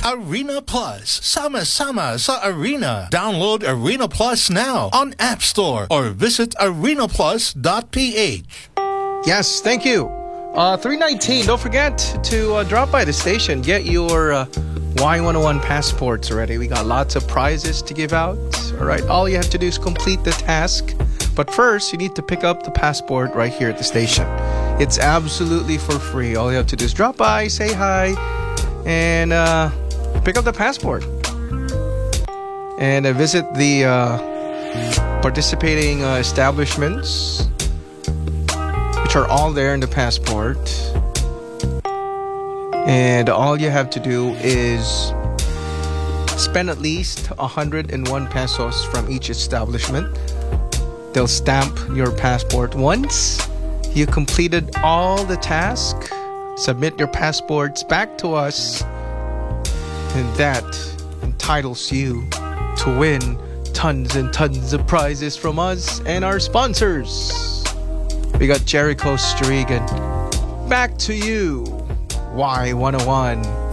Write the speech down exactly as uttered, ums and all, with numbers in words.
Arena Plus. Sama-sama sa Arena. Download Arena Plus now on App Store or visit arena plus dot p h. Yes, thank you. Uh, three nineteen, don't forget to uh, drop by the station. Get your uh, Y one oh one passports already. We got lots of prizes to give out. All right, all you have to do is complete the task. But first, you need to pick up the passport right here at the station. It's absolutely for free. All you have to do is drop by, say hi, and uh, pick up the passport. And uh, visit the uh, participating uh, establishments, which are all there in the passport. And all you have to do is spend at least one hundred one pesos from each establishment. They'll stamp your passport. Once you completed all the tasks, submit your passports back to us, and that entitles you to win tons and tons of prizes from us and our sponsors. We got Jericho Strigan. Back to you, Y one oh one.